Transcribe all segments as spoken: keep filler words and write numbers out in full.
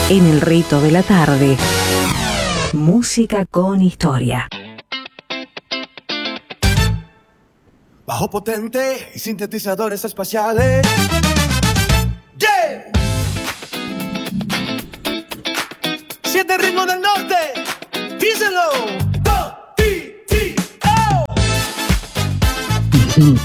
En el rito de la tarde, música con historia. Bajo potente y sintetizadores espaciales. ¡Yeah! Siete ritmos del norte. Díselo. Do, ti, ti, oh.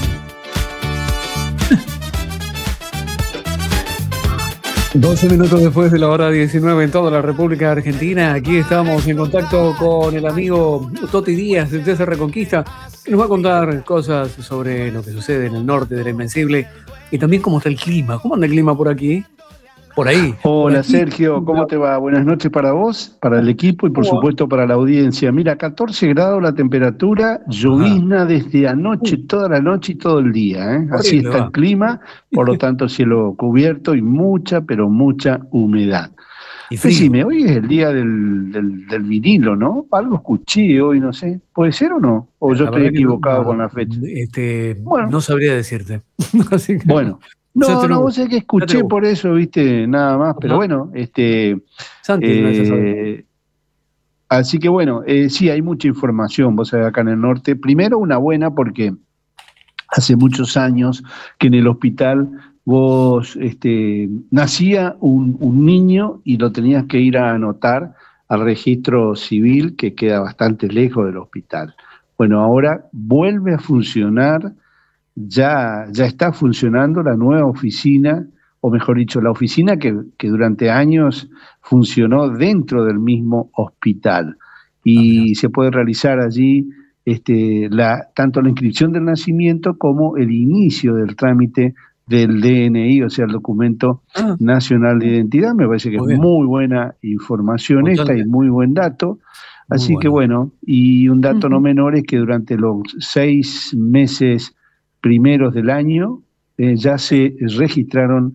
doce minutos después de la hora diecinueve en toda la República Argentina, aquí estamos en contacto con el amigo Toti Díaz de T C Reconquista, que nos va a contar cosas sobre lo que sucede en el norte de la Invencible y también cómo está el clima. ¿Cómo anda el clima por aquí? Por ahí. Hola por aquí. Sergio, ¿cómo te va? Buenas noches para vos, para el equipo y por supuesto para la audiencia. Mira, catorce grados la temperatura, llovizna desde anoche, toda la noche y todo el día, ¿eh? Así está el clima, por lo tanto cielo cubierto y mucha, pero mucha humedad. Y decime, hoy es el día del, del, del vinilo, ¿no? Algo escuché hoy, no sé, ¿puede ser o no? O yo estoy equivocado no, con la fecha. Este, bueno. No sabría decirte. Así que bueno. No, no, vos sabés que escuché por eso, viste, nada más, pero bueno, este... Santi, eh, así que bueno, eh, sí, hay mucha información, vos sabés, acá en el norte. Primero una buena porque hace muchos años que en el hospital vos, este, nacía un, un niño y lo tenías que ir a anotar al registro civil que queda bastante lejos del hospital. Bueno, ahora vuelve a funcionar. Ya, ya está funcionando la nueva oficina, o mejor dicho, la oficina que, que durante años funcionó dentro del mismo hospital. Y ah, se puede realizar allí este, la, tanto la inscripción del nacimiento como el inicio del trámite del D N I, o sea, el documento ah. nacional de identidad. Me parece que muy es bien. Muy buena información muy esta y muy buen dato. Muy Así bueno. que bueno, y un dato uh-huh. no menor es que durante los seis meses primeros del año, eh, ya se registraron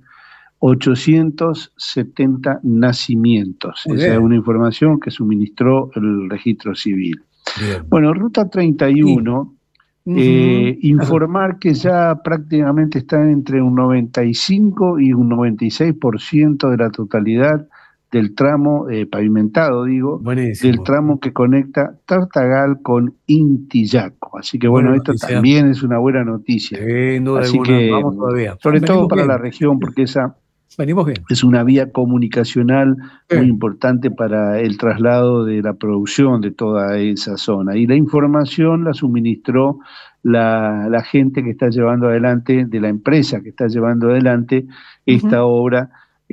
ochocientos setenta nacimientos. Muy Esa bien. Es una información que suministró el registro civil. Bien. Bueno, Ruta treinta y uno, sí. eh, uh-huh. informar que ya prácticamente está entre un noventa y cinco y un noventa y seis por ciento de la totalidad del tramo eh, pavimentado, digo, Buenísimo. Del tramo que conecta Tartagal con Intillaco. Así que bueno, Buena esto noticia. También es una buena noticia. Sí, no Así alguna. que, Vamos todavía. sobre Venimos todo para bien. La región, porque esa Venimos bien. es una vía comunicacional sí. muy importante para el traslado de la producción de toda esa zona. Y la información la suministró la, la gente que está llevando adelante, de la empresa que está llevando adelante esta uh-huh. obra.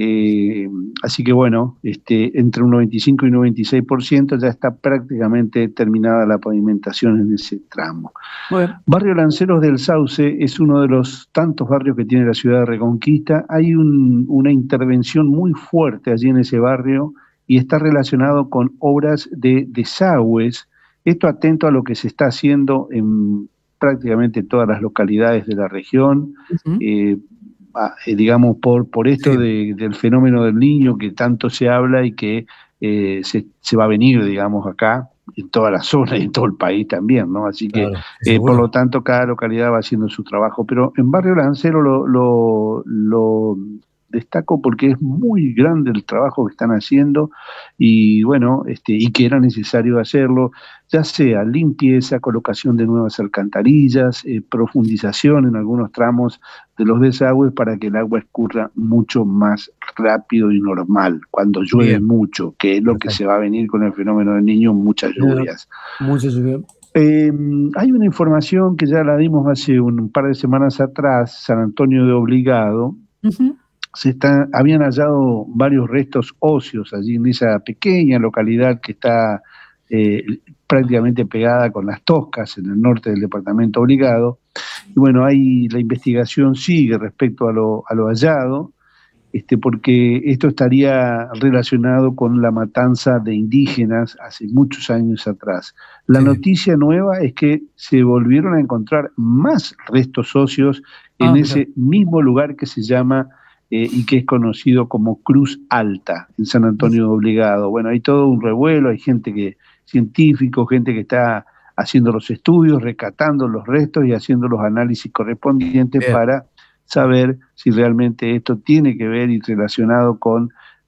Eh, así que bueno, este, entre un noventa y cinco y noventa y seis por ciento ya está prácticamente terminada la pavimentación en ese tramo. Bueno. Barrio Lanceros del Sauce es uno de los tantos barrios que tiene la ciudad de Reconquista. Hay un, una intervención muy fuerte allí en ese barrio y está relacionado con obras de desagües. Esto atento a lo que se está haciendo en prácticamente todas las localidades de la región. Uh-huh. eh, Eh, digamos, por, por esto sí. de, del fenómeno del niño que tanto se habla y que eh, se, se va a venir, digamos, acá, en toda la zona y en todo el país también, ¿no? Así claro, que, eh, por lo tanto, cada localidad va haciendo su trabajo. Pero en Barrio Lancero lo, lo, lo destaco porque es muy grande el trabajo que están haciendo y, bueno, este, y que era necesario hacerlo, ya sea limpieza, colocación de nuevas alcantarillas, eh, profundización en algunos tramos de los desagües para que el agua escurra mucho más rápido y normal, cuando llueve Bien. mucho, que es lo Perfecto. que se va a venir con el fenómeno del niño, muchas lluvias. Muchas lluvias. Eh, hay una información que ya la dimos hace un par de semanas atrás, San Antonio de Obligado, uh-huh. se está, habían hallado varios restos óseos allí en esa pequeña localidad que está eh, prácticamente pegada con Las Toscas, en el norte del departamento Obligado. Y bueno, ahí la investigación sigue respecto a lo, a lo hallado, este, porque esto estaría relacionado con la matanza de indígenas hace muchos años atrás. La sí. noticia nueva es que se volvieron a encontrar más restos óseos en ah, ese mira. mismo lugar que se llama eh, y que es conocido como Cruz Alta, en San Antonio de Obligado. Bueno, hay todo un revuelo, hay gente que, científicos, gente que está haciendo los estudios, rescatando los restos y haciendo los análisis correspondientes Bien. para saber si realmente esto tiene que ver y relacionado con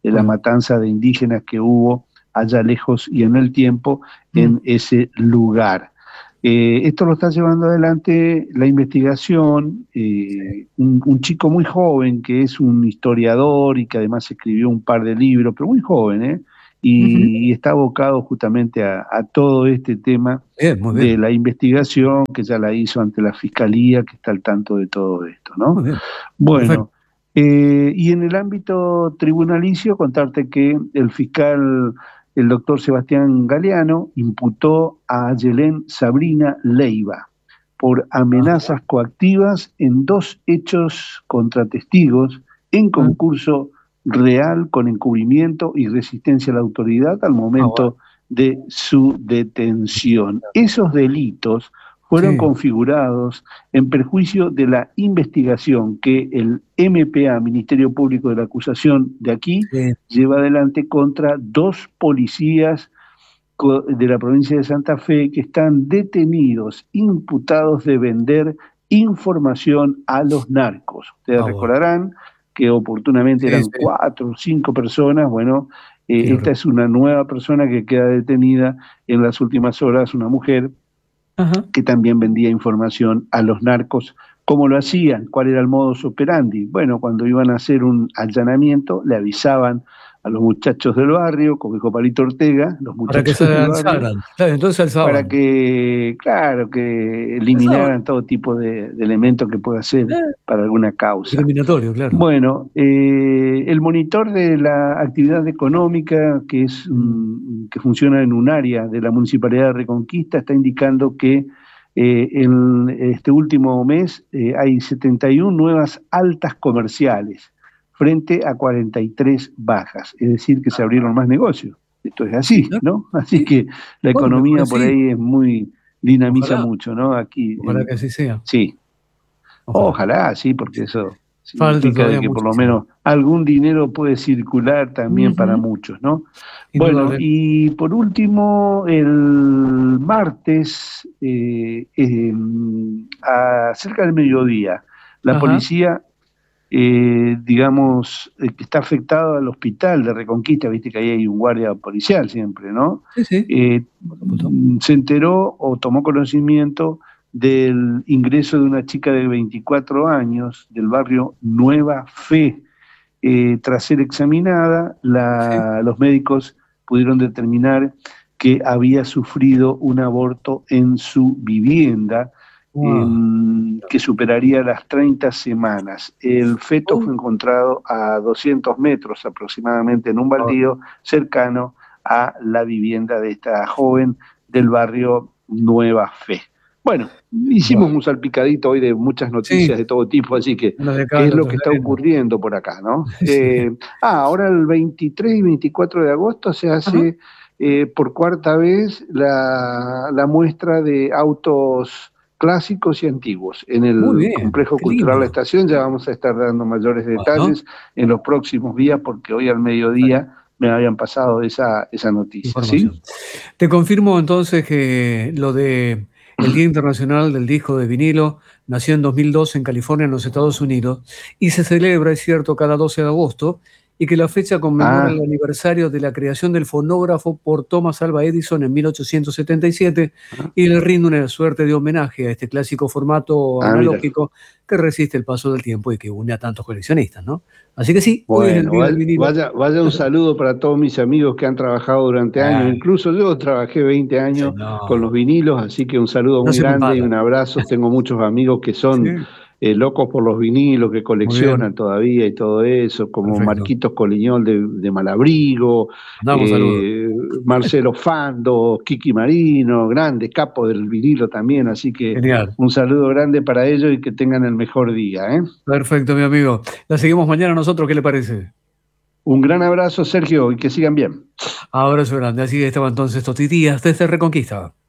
de la Mm. matanza de indígenas que hubo allá lejos y en el tiempo en Mm. ese lugar. Eh, esto lo está llevando adelante la investigación, eh, un, un chico muy joven que es un historiador y que además escribió un par de libros, pero muy joven, ¿eh? Ujú. y, y está abocado justamente a, a todo este tema Bien, muy de bien, la investigación que ya la hizo ante la Fiscalía, que está al tanto de todo esto, ¿no? muy bien. Perfecto. Bueno, eh, y en el ámbito tribunalicio, contarte que el fiscal, el doctor Sebastián Galeano, imputó a Yelén Sabrina Leiva por Ajá. amenazas coactivas en dos hechos contra testigos en Ah, concurso real con encubrimiento y resistencia a la autoridad al ah, bueno. momento de su detención. Esos delitos fueron Sí, configurados en perjuicio de la investigación que el M P A, Ministerio Público de la Acusación de aquí, sí. lleva adelante contra dos policías co- de la provincia de Santa Fe que están detenidos, imputados de vender información a los narcos. Ustedes Ah, bueno. recordarán que oportunamente Sí, eran sí. cuatro o cinco personas. Bueno, Sí, eh, lo esta recuerdo. es una nueva persona que queda detenida en las últimas horas, una mujer Ajá. que también vendía información a los narcos. ¿Cómo lo hacían? ¿Cuál era el modus operandi? Bueno, cuando iban a hacer un allanamiento, le avisaban a los muchachos del barrio, como dijo Palito Ortega, los Para que muchachos se del barrio, lanzaran. Claro, entonces para alzaban. que, claro, que Alzaban. eliminaran todo tipo de, de elementos que pueda ser Eh, para alguna causa. discriminatorio, claro. Bueno, eh, el monitor de la actividad económica, que es Mm. um, que funciona en un área de la Municipalidad de Reconquista, está indicando que eh, en este último mes eh, hay setenta y una nuevas altas comerciales frente a cuarenta y tres bajas, es decir, que se abrieron más negocios. Esto es Sí, así, claro. ¿no? Así Sí. que la Bueno, mejor economía por así. ahí es muy, dinamiza Ojalá, mucho, ¿no? Aquí, ojalá en, que así sea. sí. Ojalá. Ojalá, sí, porque eso Falta significa de todavía que por lo muchísimo. menos algún dinero puede circular también para Ujú. muchos, ¿no? Bueno, Indudable. y por último, el martes, eh, eh, a cerca del mediodía, la Ajá. policía, eh, digamos, eh, que está afectado al hospital de Reconquista, viste que ahí hay un guardia policial siempre, ¿no? Sí, sí, Eh, por supuesto. se enteró o tomó conocimiento del ingreso de una chica de veinticuatro años del barrio Nueva Fe. Eh, tras ser examinada, Sí. la, los médicos pudieron determinar que había sufrido un aborto en su vivienda, eh, Ah. que superaría las treinta semanas. El feto Oh, fue encontrado a doscientos metros aproximadamente en un ah, baldío cercano a la vivienda de esta joven del barrio Nueva Fe. Bueno, hicimos bueno. un salpicadito hoy de muchas Sí, noticias de todo tipo, así que, unos de ¿qué es cal, lo otros que está de arena. ocurriendo por acá, no? Sí. Eh, ah, ahora el veintitrés y veinticuatro de agosto se Ajá. hace eh, por cuarta vez la, la muestra de autos clásicos y antiguos en Muy el bien, Complejo qué Cultural La lindo. Estación. Ya vamos a estar dando mayores Bueno, detalles en los próximos días, porque hoy al perfecto. mediodía me habían pasado esa, esa noticia, ¿sí? Información. Te confirmo entonces que lo de el Día Internacional del Disco de Vinilo nació en dos mil dos en California, en los Estados Unidos, y se celebra, es cierto, cada doce de agosto, y que la fecha conmemora el Ah, aniversario de la creación del fonógrafo por Thomas Alva Edison en mil ochocientos setenta y siete, ah, y le rinde una suerte de homenaje a este clásico formato ah, mira. analógico que resiste el paso del tiempo y que une a tantos coleccionistas, ¿no? Así que sí, hoy es el Bueno, Día del vaya, Vinilo. vaya, vaya un saludo para todos mis amigos que han trabajado durante años. Ah, Incluso yo trabajé veinte años con señor, los vinilos, así que un saludo no muy se grande y compara. un abrazo. Tengo muchos amigos que son Sí, eh, locos por los vinilos, que muy bien, coleccionan todavía y todo eso, como perfecto. Marquitos Coliñol de, de Malabrigo, Mandamos saludos. eh, Marcelo Fando, Kiki Marino, grandes capos del vinilo también. Así que Genial. un saludo grande para ellos y que tengan el mejor día, ¿eh? Perfecto, mi amigo. La seguimos mañana nosotros, ¿qué le parece? Un gran abrazo, Sergio, y que sigan bien. Abrazo grande. Así estaba entonces Toti Díaz desde Reconquista.